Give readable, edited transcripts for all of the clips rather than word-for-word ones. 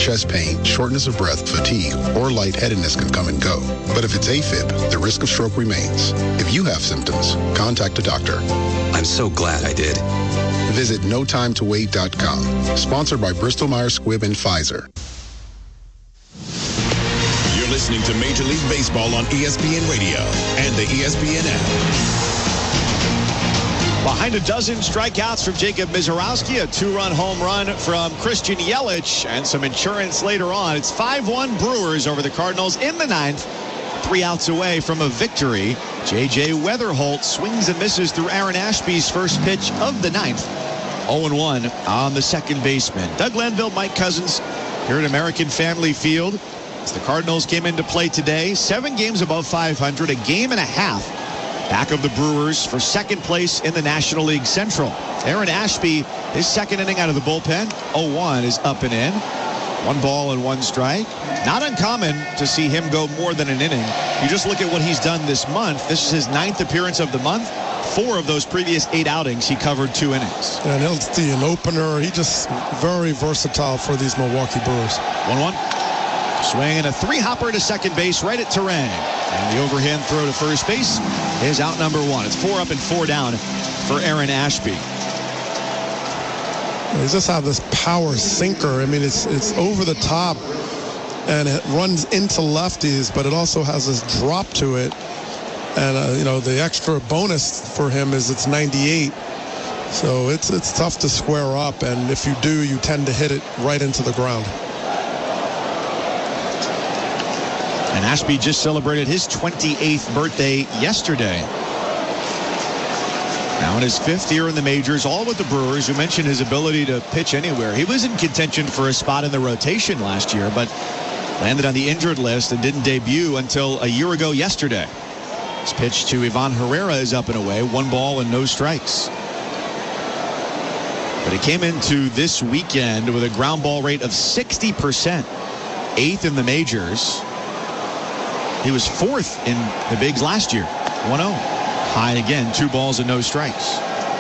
chest pain, shortness of breath, fatigue, or lightheadedness can come and go. But if it's AFib, the risk of stroke remains. If you have symptoms, contact a doctor. I'm so glad I did. Visit notimetowait.com. Sponsored by Bristol-Myers Squibb and Pfizer. You're listening to Major League Baseball on ESPN Radio and the ESPN app. Behind a dozen strikeouts from Jacob Misiorowski, a 2-run home run from Christian Yelich, and some insurance later on. It's 5-1 Brewers over the Cardinals in the ninth. 3 outs away from a victory. J.J. Weatherholt swings and misses through Aaron Ashby's first pitch of the ninth. 0-1 on the second baseman. Doug Glanville, Mike Cousins here at American Family Field. As the Cardinals came into play today, 7 games above 500, a game and a half back of the Brewers for second place in the National League Central. Aaron Ashby, his second inning out of the bullpen. 0-1 is up and in. 1 ball and 1 strike. Not uncommon to see him go more than an inning. You just look at what he's done this month. This is his 9th appearance of the month. 4 of those previous 8 outings, he covered 2 innings. And he'll see an opener. He's just very versatile for these Milwaukee Brewers. 1-1. Swing and a 3-hopper to second base right at Terang. And the overhand throw to first base is out number 1. It's 4 up and 4 down for Aaron Ashby. He just has this power sinker. I mean, it's over the top, and it runs into lefties, but it also has this drop to it. And, the extra bonus for him is it's 98. So it's tough to square up, and if you do, you tend to hit it right into the ground. And Ashby just celebrated his 28th birthday yesterday. Now in his 5th year in the majors, all with the Brewers. You mentioned his ability to pitch anywhere. He was in contention for a spot in the rotation last year, but landed on the injured list and didn't debut until a year ago yesterday. His pitch to Ivan Herrera is up and away. 1 ball and no strikes. But he came into this weekend with a ground ball rate of 60%. 8th in the majors. He was 4th in the bigs last year. 1-0. High again, 2 balls and no strikes.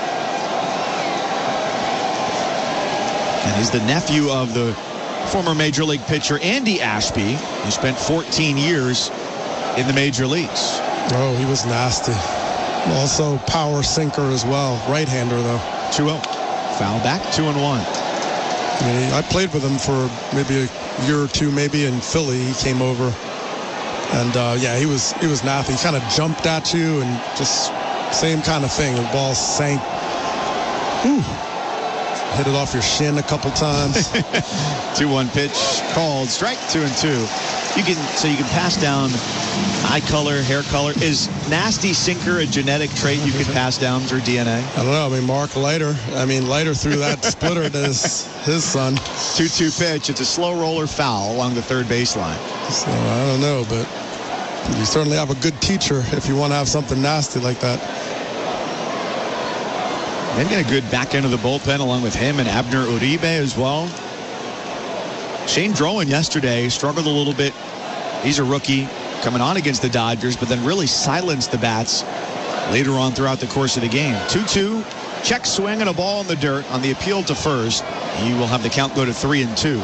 And he's the nephew of the former Major League pitcher Andy Ashby, who spent 14 years in the major leagues. Oh, he was nasty. Also power sinker as well. Right-hander, though. 2-0. Foul back, 2-1. I played with him for maybe a year or 2, maybe in Philly. He came over. And, he was nasty. He kind of jumped at you and just same kind of thing. The ball sank. Whew. Hit it off your shin a couple times. 2-1 pitch called. Strike 2-2. You can pass down eye color, hair color. Is nasty sinker a genetic trait you could pass down through DNA? I don't know. Mark Leiter threw that splitter to his son. 2-2 pitch. It's a slow roller foul along the third baseline. So I don't know, but you certainly have a good teacher if you want to have something nasty like that. They've got a good back end of the bullpen along with him and Abner Uribe as well. Shane Drowan yesterday struggled a little bit. He's a rookie coming on against the Dodgers, but then really silenced the bats later on throughout the course of the game. 2-2, check swing and a ball in the dirt on the appeal to first. He will have the count go to 3-2.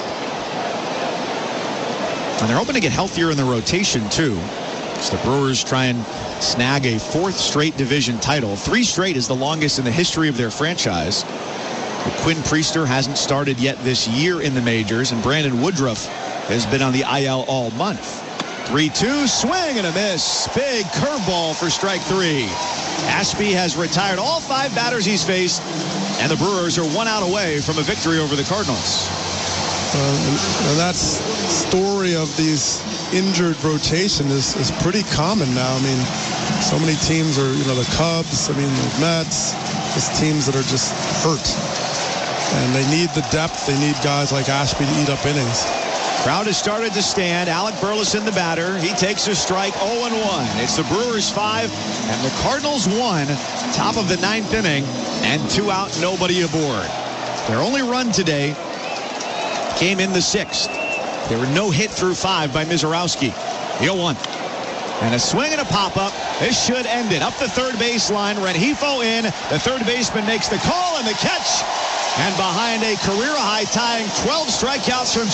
And they're hoping to get healthier in the rotation, too. As the Brewers try and snag a 4th straight division title. 3 straight is the longest in the history of their franchise. But Quinn Priester hasn't started yet this year in the majors, and Brandon Woodruff has been on the IL all month. 3-2, swing and a miss. Big curveball for strike 3. Ashby has retired all 5 batters he's faced, and the Brewers are 1 out away from a victory over the Cardinals. And that story of these injured rotation is pretty common now. I mean, so many teams are, the Cubs, the Mets, just teams that are just hurt. And they need the depth. They need guys like Ashby to eat up innings. Crowd has started to stand. Alec Burleson, the batter. He takes a strike, 0-1. It's the Brewers 5 and the Cardinals 1. Top of the 9th inning and 2 out, nobody aboard. Their only run today came in the 6th. There were no hit through 5 by Misiorowski. 0-1. And a swing and a pop-up. This should end it. Up the third baseline. Rengifo in. The third baseman makes the call and the catch. And behind a career-high tying 12 strikeouts from